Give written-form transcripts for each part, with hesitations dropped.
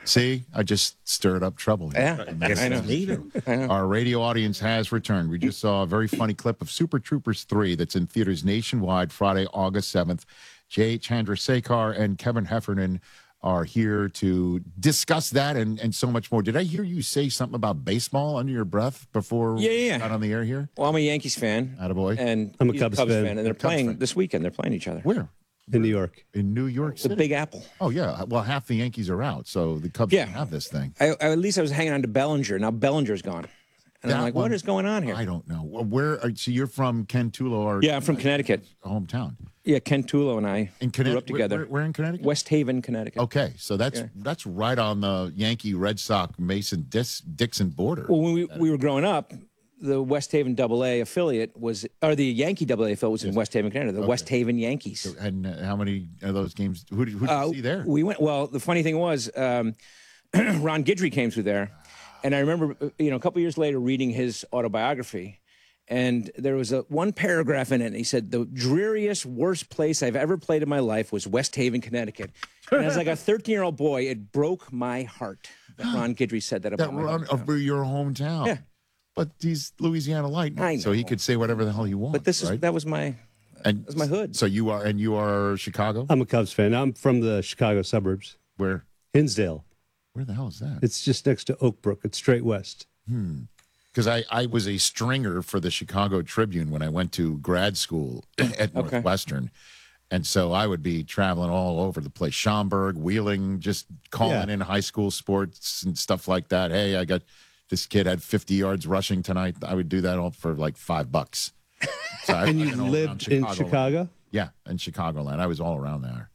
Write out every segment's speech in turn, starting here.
See, I just stirred up trouble here. Yeah, I know. Our radio audience has returned. We just saw a very funny clip of Super Troopers 3 that's in theaters nationwide Friday, August 7th. Jay Chandrasekhar and Kevin Heffernan are here to discuss that and so much more. Did I hear you say something about baseball under your breath before we got on the air here? Well, I'm a Yankees fan. Attaboy. And I'm a he's Cubs fan. And they're playing this weekend. They're playing each other. Where? In New York. In New York City. The Big Apple. Oh, yeah. Well, half the Yankees are out, so the Cubs don't have this thing. At least I was hanging on to Bellinger. Now Bellinger's gone. And I'm like, what is going on here? I don't know. So you're from Ken Tulo? Yeah, I'm from Connecticut. Hometown. Yeah, Ken Tulo and I grew up together. Where in Connecticut? West Haven, Connecticut. Okay, so that's right on the Yankee Red Sox Mason Dixon border. Well, when we were growing up, the West Haven AA affiliate was, or the Yankee AA affiliate was in West Haven, Connecticut. The West Haven Yankees. So, and how many of those games? Who did you see there? We went. Well, the funny thing was, Ron Guidry came through there, and I remember, a couple years later, reading his autobiography. And there was one paragraph in it, and he said, the dreariest, worst place I've ever played in my life was West Haven, Connecticut. And as like a 13-year-old boy, it broke my heart that Ron Guidry said that about my hometown. Your hometown. Yeah. But he's Louisiana Lightning, so he could say whatever the hell he wants. But that was my hood. So you are Chicago? I'm a Cubs fan. I'm from the Chicago suburbs. Where? Hinsdale. Where the hell is that? It's just next to Oak Brook. It's straight west. Because I was a stringer for the Chicago Tribune when I went to grad school at Northwestern. And so I would be traveling all over the place. Schaumburg, Wheeling, just calling in high school sports and stuff like that. Hey, I got this kid had 50 yards rushing tonight. I would do that all for like $5. So and you lived in Chicago? Yeah, in Chicagoland. I was all around there.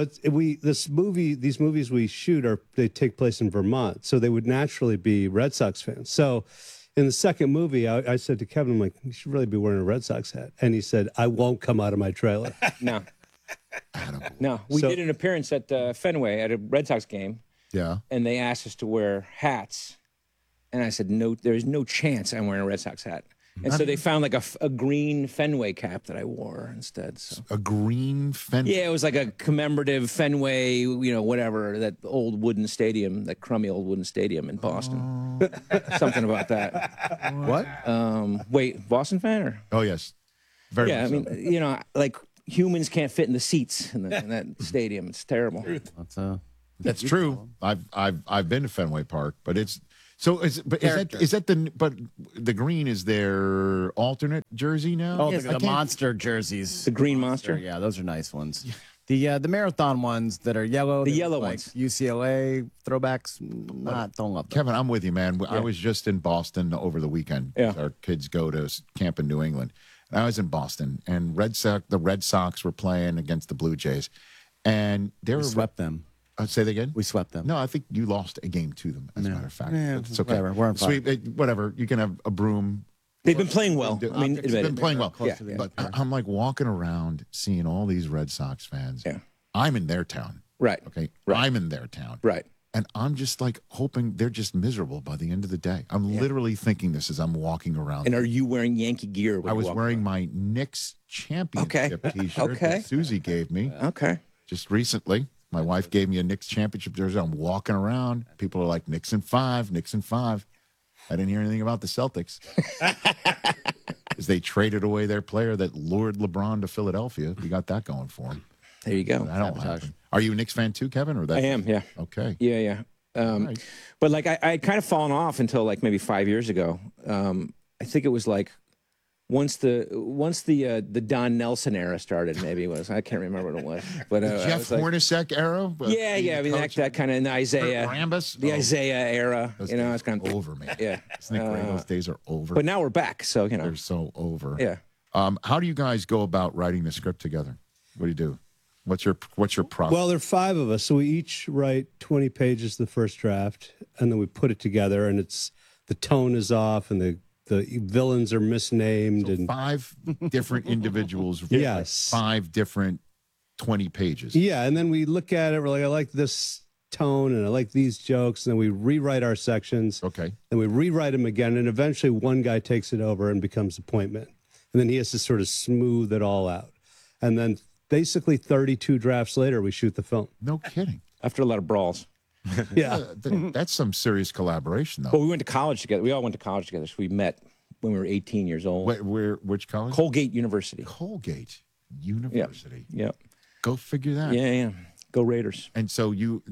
These movies we shoot they take place in Vermont, so they would naturally be Red Sox fans. So in the second movie, I said to Kevin, I'm like, you should really be wearing a Red Sox hat. And he said, I won't come out of my trailer. No. We did an appearance at Fenway at a Red Sox game. Yeah. And they asked us to wear hats. And I said, no, there's no chance I'm wearing a Red Sox hat. And so they found like a green Fenway cap that I wore instead. So. A green Fenway? Yeah, it was like a commemorative Fenway, whatever, that old wooden stadium, that crummy old wooden stadium in Boston. Something about that. What? Wait, Boston fan? Or? Oh, yes. Very much so. Like humans can't fit in the seats in that stadium. It's terrible. That's true. I've been to Fenway Park, but it's... So is that the green is their alternate jersey now? Oh, the monster jerseys. The green monster? Yeah, those are nice ones. The marathon ones that are yellow. The yellow ones. UCLA throwbacks, don't love them. Kevin, I'm with you, man. I was just in Boston over the weekend. Yeah. Our kids go to camp in New England. And I was in Boston, and the Red Sox were playing against the Blue Jays. And we swept them. Say that again? We swept them. No, I think you lost a game to them, as a matter of fact. Yeah, it's okay. Whatever. We're on fire. Whatever. You can have a broom. They've been playing well. I mean, they've been playing well. Yeah. But I'm like walking around seeing all these Red Sox fans. Yeah. I'm in their town. Right. Okay. Right. I'm in their town. Right. And I'm just like hoping they're just miserable by the end of the day. I'm literally thinking this as I'm walking around. And are you wearing Yankee gear? I was wearing my Knicks championship T-shirt that Susie gave me. Okay. Just recently. My wife gave me a Knicks championship jersey. I'm walking around. People are like, Knicks in 5, Knicks in 5. I didn't hear anything about the Celtics. Because they traded away their player that lured LeBron to Philadelphia. We got that going for him. There you go. I don't happen. Are you a Knicks fan too, Kevin? Or I am, yeah. Okay. Yeah. Right. But like I had kind of fallen off until like maybe 5 years ago. I think it was like once the Don Nelson era started, maybe it was. I can't remember what it was. But Jeff Hornacek era? Yeah. I mean that kind of Isaiah Rambus? Isaiah era. It's kind of over, man. Yeah. Isn't it great? Those days are over. But now we're back, so they're so over. Yeah. How do you guys go about writing the script together? What do you do? What's your process? Well, there are 5 of us, so we each write 20 pages the first draft, and then we put it together, and the tone is off, and the villains are misnamed. So and 5 different individuals. Yes. 5 different 20 pages. Yeah, and then we look at it, we're like, I like this tone, and I like these jokes, and then we rewrite our sections. Okay. Then we rewrite them again, and eventually one guy takes it over and becomes appointment. And then he has to sort of smooth it all out. And then basically 32 drafts later, we shoot the film. No kidding. After a lot of brawls. Yeah. That's some serious collaboration, though. Well, we went to college together. We all went to college together. So we met when we were 18 years old. Which college? Colgate University. Colgate University. Yep. Go figure that. Yeah. Go Raiders. And so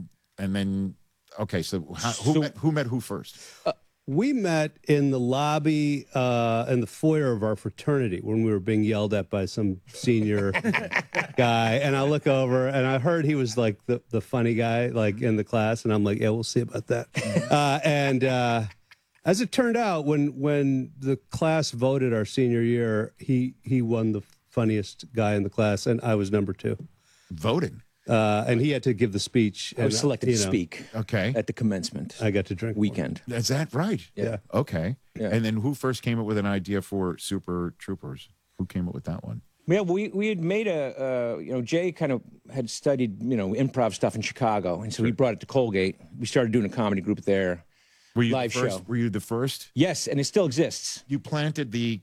okay. So who met who first? We met in the lobby in the foyer of our fraternity when we were being yelled at by some senior guy. And I look over and I heard he was like the funny guy like in the class. And I'm like, yeah, we'll see about that. And as it turned out, when the class voted our senior year, he won the funniest guy in the class. And I was number 2. Voting. And he had to give the speech. I was selected to speak. Okay. At the commencement. I got to drink weekend. Is that right? Yeah. Okay. Yeah. And then who first came up with an idea for Super Troopers? Who came up with that one? Yeah, we had made Jay kind of had studied, improv stuff in Chicago. And so he brought it to Colgate. We started doing a comedy group there. Were you live the first? show. Were you the first? Yes, and it still exists. You planted the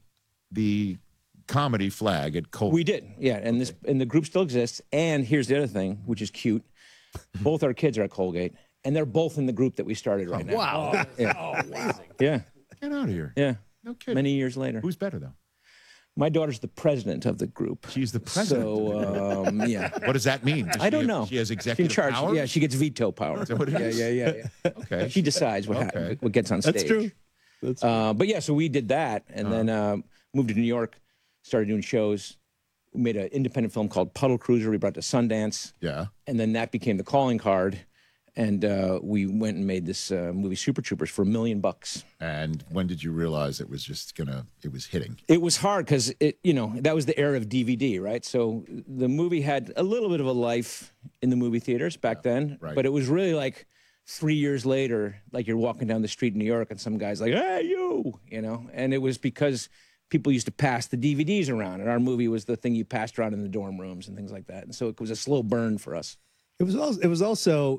comedy flag at Colgate. We did, yeah, and the group still exists. And here's the other thing, which is cute. Both our kids are at Colgate, and they're both in the group that we started right now. Wow. Yeah. Yeah. Get out of here. Yeah. No kidding. Many years later. Who's better though? My daughter's the president of the group. She's the president. So, yeah. What does that mean? I don't know. She has She's in executive charge. power. Yeah, she gets veto power. Is that what it is? Yeah. Okay. She decides what gets on stage. That's true. But yeah, so we did that, and then moved to New York, started doing shows. We made an independent film called Puddle Cruiser. We brought it to Sundance. Yeah. And then that became the calling card. And we went and made this movie Super Troopers for $1 million. And when did you realize it was it was hitting? It was hard because that was the era of DVD, right? So the movie had a little bit of a life in the movie theaters back then, right. but it was really like 3 years later, like you're walking down the street in New York and some guy's like, "Hey, you," and it was because people used to pass the DVDs around, and our movie was the thing you passed around in the dorm rooms and things like that. And so it was a slow burn for us. It was also,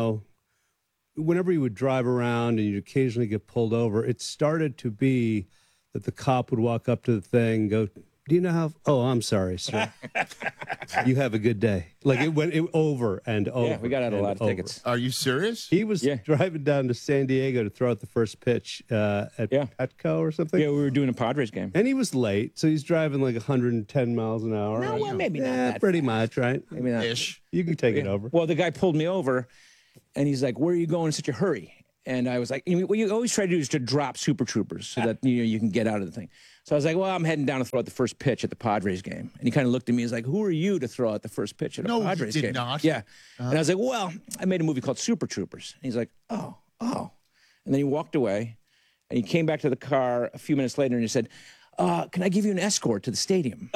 whenever you would drive around and you'd occasionally get pulled over, it started to be that the cop would walk up to the thing and go, "Do you know how? Oh, I'm sorry, sir. You have a good day." Like it went over and over. Yeah, we got out a lot of tickets. Are you serious? He was driving down to San Diego to throw out the first pitch at Petco or something. Yeah, we were doing a Padres game. And he was late, so he's driving like 110 miles an hour. No, well, maybe not that pretty much, right? Maybe not. Ish. You can take it over. Well, the guy pulled me over, and he's like, "Where are you going in such a hurry?" And I was like, "What you always try to do is to drop Super Troopers so that you can get out of the thing." So I was like, "Well, I'm heading down to throw out the first pitch at the Padres game." And he kind of looked at me and was like, "Who are you to throw out the first pitch at a Padres game?" No, he did not. Yeah. And I was like, "Well, I made a movie called Super Troopers." And he's like, "Oh." And then he walked away, and he came back to the car a few minutes later, and he said, "Can I give you an escort to the stadium?"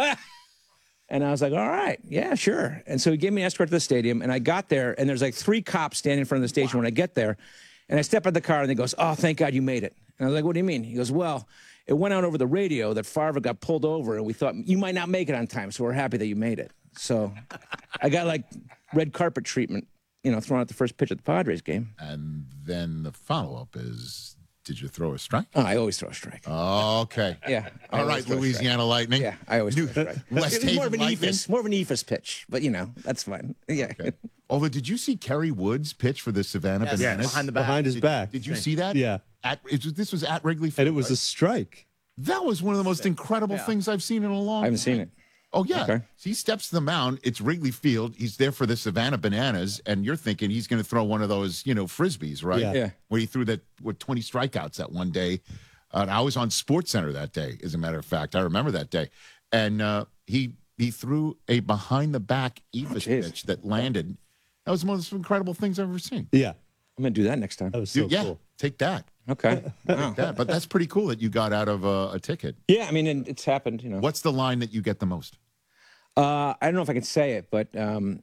And I was like, "All right, yeah, sure." And so he gave me an escort to the stadium, and I got there, and there's like 3 cops standing in front of the station when I get there. And I step out of the car, and he goes, "Oh, thank God you made it." And I was like, "What do you mean?" He goes, "Well, it went out over the radio that Favre got pulled over, and we thought you might not make it on time, so we're happy that you made it." So I got like red carpet treatment, throwing out the first pitch at the Padres game. And then the follow-up is, did you throw a strike? Oh, I always throw a strike. Okay. Yeah. All right, Louisiana Lightning. Yeah, I always throw a strike. West It was more of Haven an Lightning. ephus, more of an ephus pitch, but that's fine. Yeah. Okay. Although, did you see Kerry Woods pitch for the Savannah Yes, Bananas? behind the back. Behind his back. Did you see that? Yeah. This was at Wrigley Field. And it was a strike. That was one of the most incredible things I've seen in a long time. I haven't seen it. Oh, yeah. Okay. So he steps to the mound. It's Wrigley Field. He's there for the Savannah Bananas, and you're thinking he's going to throw one of those, Frisbees, right? Yeah. Where he threw 20 strikeouts that one day. And I was on Sports Center that day, as a matter of fact. I remember that day. And he threw a behind-the-back ephus pitch that landed. That was one of the most incredible things I've ever seen. Yeah. I'm going to do that next time. That was so cool. Take that. Okay. Wow. Take that. But that's pretty cool that you got out of a ticket. Yeah, I mean, it's happened, What's the line that you get the most? I don't know if I can say it, but in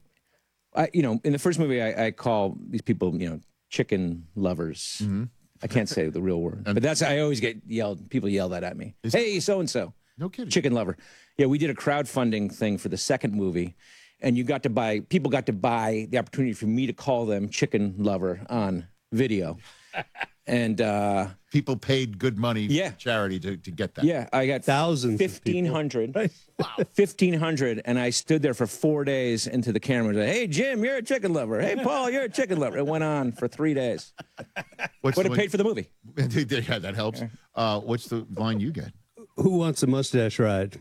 the first movie, I call these people, chicken lovers. Mm-hmm. I can't say the real word, but I always get yelled. People yell that at me. Hey, so and so. No kidding. Chicken lover. Yeah, we did a crowdfunding thing for the second movie, and people got to buy the opportunity for me to call them chicken lover on video. And People paid good money Yeah. for charity to get that. yeah, I got Thousands of people. 1,500. Wow. 1,500. And I stood there for 4 days into the camera and said, hey, Jim, you're a chicken lover. Hey, Paul, you're a chicken lover. It went on for 3 days. What's But the it paid for the movie. yeah, that helps. What's the line you get? Who wants a mustache ride?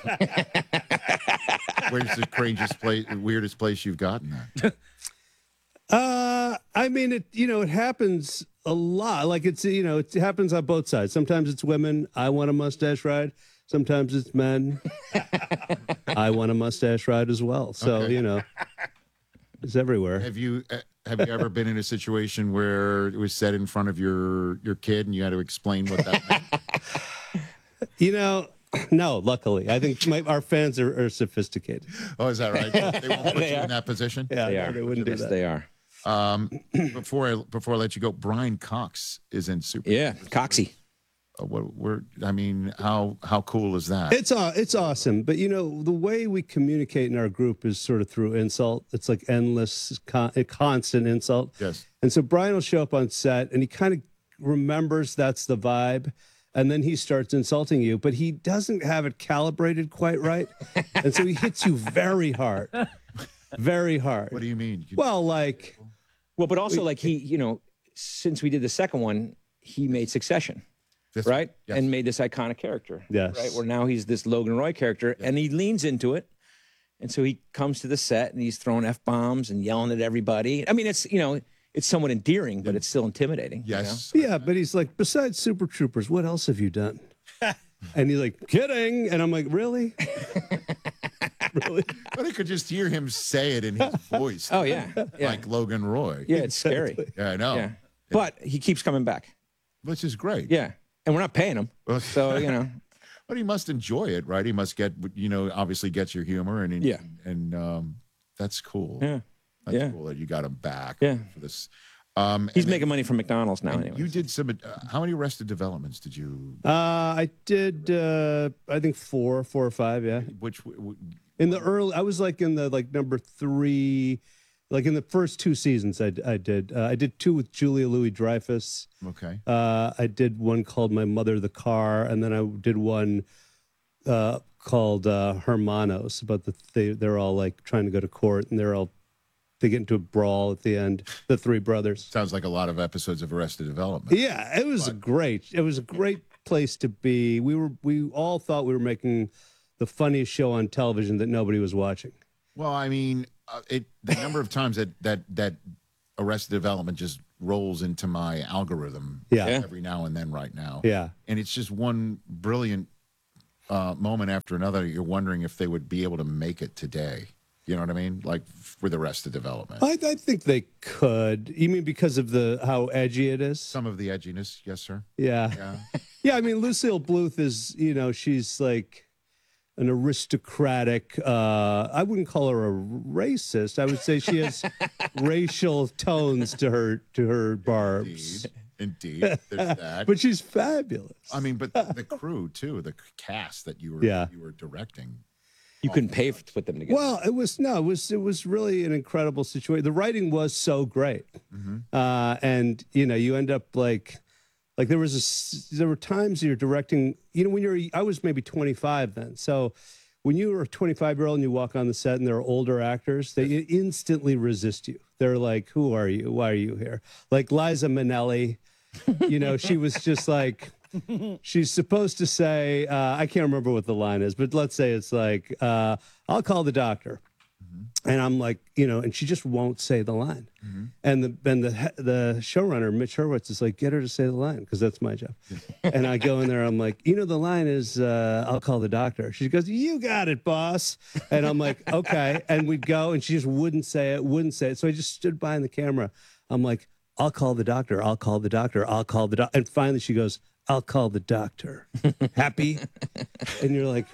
Where's the weirdest place you've gotten that? I mean, it happens a lot. Like it happens on both sides. Sometimes it's women. I want a mustache ride. Sometimes it's men. I want a mustache ride as well. So, Okay. It's everywhere. Have you ever been in a situation where it was said in front of your kid and you had to explain what that meant? No, luckily. I think our fans are sophisticated. Oh, is that right? They won't put you in that position? Yeah, They are. they wouldn't do Yes, that. they are. Before I let you go, Brian Cox is in Super. Yeah, Coxie. How cool is that? It's awesome. But, the way we communicate in our group is sort of through insult. It's like endless, constant insult. Yes. And so Brian will show up on set and he kind of remembers that's the vibe. And then he starts insulting you, but he doesn't have it calibrated quite right. And so he hits you very hard. Very hard. What do you mean? Well, But also, like, he, since we did the second one, he made Succession. Right? Yes. And made this iconic character. Yes. Right? Where now he's this Logan Roy character and he leans into it. And so he comes to the set and he's throwing F-bombs and yelling at everybody. I mean, it's somewhat endearing, but it's still intimidating. Yes. yeah, but he's like, besides Super Troopers, what else have you done? And he's like, kidding. And I'm like, really? Really? But I could just hear him say it in his voice. Oh, yeah. Yeah. Like Logan Roy. Yeah, it's scary. Yeah, I know. Yeah. But he keeps coming back. Which is great. Yeah. And we're not paying him. So, But he must enjoy it, right? He must get, obviously gets your humor, and Yeah. and that's cool. Yeah. That's Yeah. cool that you got him back. Yeah. For this. He's making money from McDonald's now, anyway. You did some. How many Arrested Developments did you? I did, I think four or five, yeah. Which? In the early, I was like in the number 3, like in the first 2 seasons. I did 2 with Julia Louis-Dreyfus. Okay. I did one called My Mother the Car, and then I did one called Hermanos. About they're all like trying to go to court, and they get into a brawl at the end. The 3 brothers. Sounds like a lot of episodes of Arrested Development. Yeah, it was great. It was a great place to be. We all thought we were making the funniest show on television that nobody was watching. Well, I mean, the number of times that Arrested Development just rolls into my algorithm every now and then right now. Yeah. And it's just one brilliant moment after another. You're wondering if they would be able to make it today. You know what I mean? Like with Arrested Development. I think they could. You mean because of how edgy it is? Some of the edginess, yes, sir. Yeah. Yeah. Yeah, I mean, Lucille Bluth is, she's like an aristocratic, I wouldn't call her a racist. I would say she has racial tones to her barbs. Indeed. There's that. But she's fabulous. I mean, but the crew too, the cast that you were directing. You couldn't pay to put them together. Well, it was really an incredible situation. The writing was so great. And you end up like there were times you're directing, I was maybe 25 then. So when you were a 25-year-old and you walk on the set and there are older actors, they instantly resist you. They're like, who are you? Why are you here? Like Liza Minnelli, she was just like, she's supposed to say, I can't remember what the line is, but let's say it's like, I'll call the doctor. And I'm like, and she just won't say the line. And the showrunner, Mitch Hurwitz, is like, get her to say the line, because that's my job. And I go in there, I'm like, the line is, I'll call the doctor. She goes, you got it, boss. And I'm like, okay. And we'd go, and she just wouldn't say it. So I just stood behind the camera. I'm like, I'll call the doctor. I'll call the doctor. I'll call the doctor. And finally she goes, I'll call the doctor. Happy? And you're like,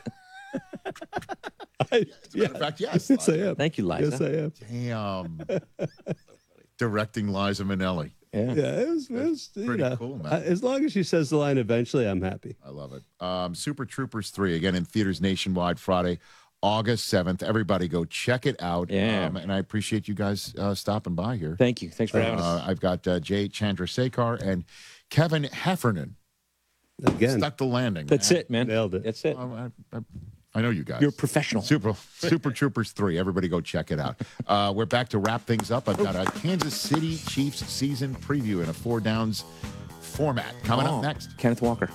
As a matter of fact, yes. yes, I am. Thank you, Liza. Yes, I am. Damn. Directing Liza Minnelli. Yeah. Yeah, it was Pretty cool, man. As long as she says the line eventually, I'm happy. I love it. Super Troopers 3, again in theaters nationwide Friday, August 7th. Everybody go check it out. Yeah. And I appreciate you guys stopping by here. Thank you. Thanks for having us. I've got Jay Chandrasekhar and Kevin Heffernan. Again. Stuck the landing. That's it, man. Nailed it. That's it. I know you guys. You're professional. Super Troopers 3. Everybody go check it out. We're back to wrap things up. I've got a Kansas City Chiefs season preview in a 4 downs format coming up next. Kenneth Walker.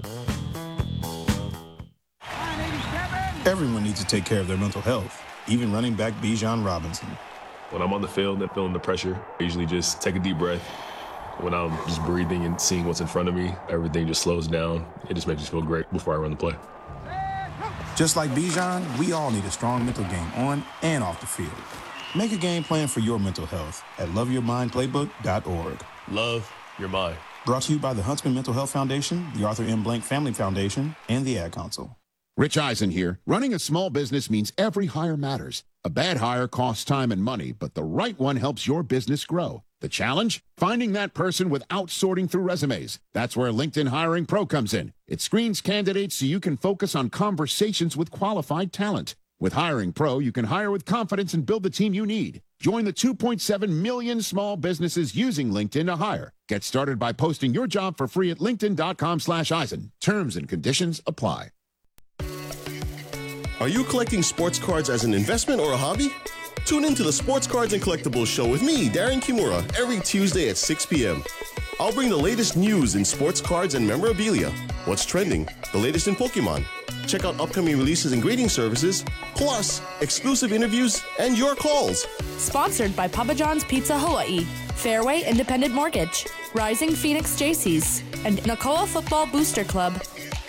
Everyone needs to take care of their mental health, even running back Bijan Robinson. When I'm on the field and feeling the pressure, I usually just take a deep breath. When I'm just breathing and seeing what's in front of me, everything just slows down. It just makes me feel great before I run the play. Just like Bijan, we all need a strong mental game on and off the field. Make a game plan for your mental health at loveyourmindplaybook.org. Love your mind. Brought to you by the Huntsman Mental Health Foundation, the Arthur M. Blank Family Foundation, and the Ad Council. Rich Eisen here. Running a small business means every hire matters. A bad hire costs time and money, but the right one helps your business grow. The challenge? Finding that person without sorting through resumes. That's where LinkedIn Hiring Pro comes in. It screens candidates so you can focus on conversations with qualified talent. With Hiring Pro, you can hire with confidence and build the team you need. Join the 2.7 million small businesses using LinkedIn to hire. Get started by posting your job for free at linkedin.com/Eisen. Terms and conditions apply. Are you collecting sports cards as an investment or a hobby? Tune in to the Sports Cards and Collectibles Show with me, Darren Kimura, every Tuesday at 6 p.m. I'll bring the latest news in sports cards and memorabilia, what's trending, the latest in Pokemon. Check out upcoming releases and grading services, plus exclusive interviews and your calls. Sponsored by Papa John's Pizza Hawaii, Fairway Independent Mortgage, Rising Phoenix Jaycees, and Nakoa Football Booster Club.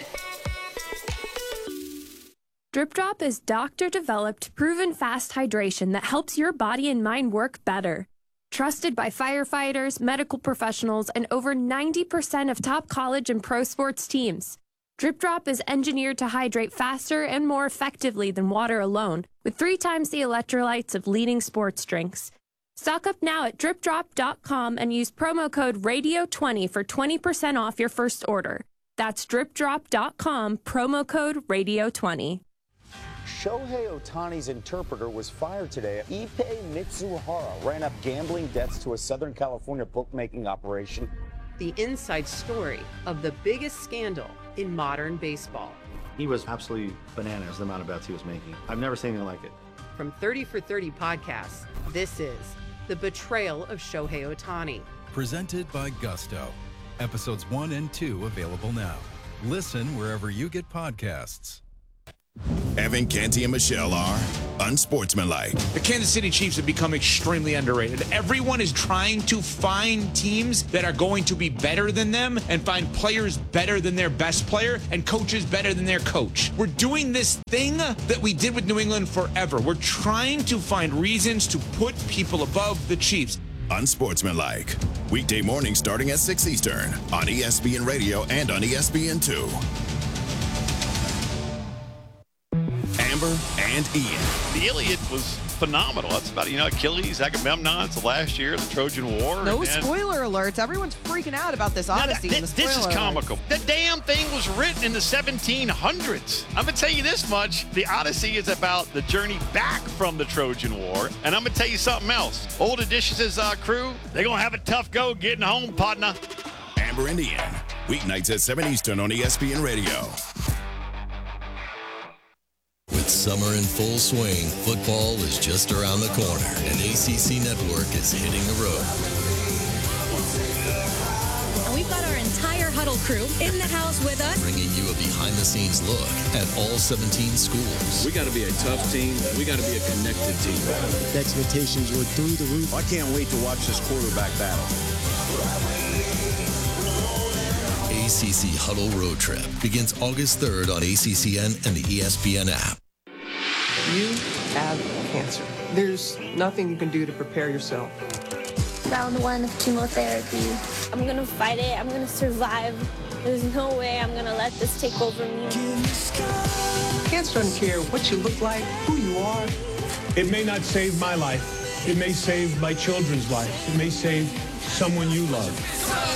Drip Drop is doctor-developed, proven fast hydration that helps your body and mind work better. Trusted by firefighters, medical professionals, and over 90% of top college and pro sports teams. Drip Drop is engineered to hydrate faster and more effectively than water alone, with 3 times the electrolytes of leading sports drinks. Stock up now at dripdrop.com and use promo code RADIO20 for 20% off your first order. That's dripdrop.com, promo code RADIO20. Shohei Ohtani's interpreter was fired today. Ippei Mitsuhara ran up gambling debts to a Southern California bookmaking operation. The inside story of the biggest scandal in modern baseball. He was absolutely bananas, the amount of bets he was making. I've never seen anything like it. From 30 for 30 podcasts, this is The Betrayal of Shohei Ohtani. Presented by Gusto. Episodes 1 and 2 available now. Listen wherever you get podcasts. Evan, Canty, and Michelle are unsportsmanlike. The Kansas City Chiefs have become extremely underrated. Everyone is trying to find teams that are going to be better than them and find players better than their best player and coaches better than their coach. We're doing this thing that we did with New England forever. We're trying to find reasons to put people above the Chiefs. Unsportsmanlike. Weekday mornings starting at 6 Eastern on ESPN Radio and on ESPN2. Amber and Ian. The Iliad was phenomenal. That's about, Achilles, Agamemnon. It's the last year of the Trojan War. No spoiler alerts. Everyone's freaking out about this Odyssey. This is comical. The damn thing was written in the 1700s. I'm going to tell you this much. The Odyssey is about the journey back from the Trojan War. And I'm going to tell you something else. Old Odysseus' crew, they're going to have a tough go getting home, partner. Amber and Ian. Weeknights at 7 Eastern on ESPN Radio. With summer in full swing, football is just around the corner, and ACC Network is hitting the road. And we've got our entire Huddle crew in the house with us, bringing you a behind-the-scenes look at all 17 schools. We got to be a tough team. We got to be a connected team. The expectations were through the roof. I can't wait to watch this quarterback battle. ACC Huddle Road Trip begins August 3rd on ACCN and the ESPN app. You have cancer. There's nothing you can do to prepare yourself. Round 1 of chemotherapy. I'm gonna fight it. I'm gonna survive. There's no way I'm gonna let this take over me. Cancer doesn't care what you look like, who you are. It may not save my life. It may save my children's lives. It may save someone you love.